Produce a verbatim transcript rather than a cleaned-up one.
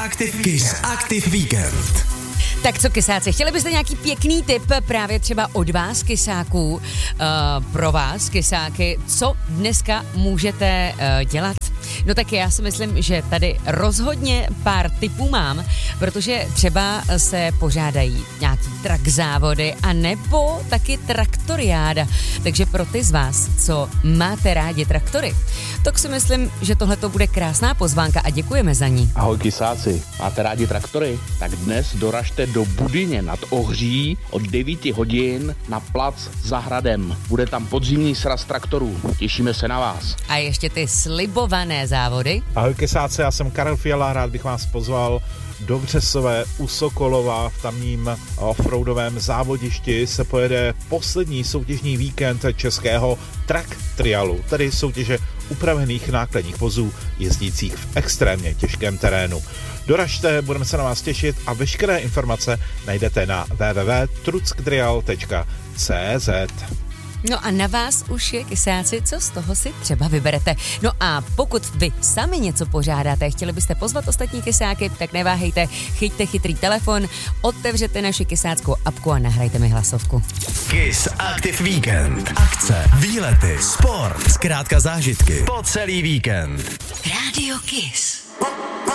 Active, Kiss Active Weekend. Tak co, kysáci, chtěli byste nějaký pěkný tip právě třeba od vás, kysáků, uh, pro vás, kysáky, co dneska můžete uh, dělat? No tak já si myslím, že tady rozhodně pár tipů mám, protože třeba se pořádají nějaký trak závody a nebo taky traktoriáda. Takže pro ty z vás, co máte rádi traktory, tak si myslím, že tohle to bude krásná pozvánka a děkujeme za ní. Ahoj kysáci, máte rádi traktory? Tak dnes doražte do Budyně nad Ohří od devět hodin na plac za hradem. Bude tam podzimní sraz traktorů. Těšíme se na vás. A ještě ty slibované závody. Ahoj kysáci, já jsem Karel Fiala, rád bych vás pozval do Břesové u Sokolova. V tamním offroadovém závodišti se pojede poslední soutěžní víkend českého track trialu, tedy soutěže upravených nákladních vozů jezdících v extrémně těžkém terénu. Doražte, budeme se na vás těšit a veškeré informace najdete na w w w tečka trucktrial tečka c z. No a na vás už je, kysáci, co z toho si třeba vyberete. No a pokud vy sami něco pořádáte, chtěli byste pozvat ostatní kysáky, tak neváhejte, chyťte chytrý telefon, otevřete naši kysáckou apku a nahrajte mi hlasovku. Kiss Active Weekend. Akce, výlety, sport, zkrátka zážitky po celý víkend. Rádio Kiss.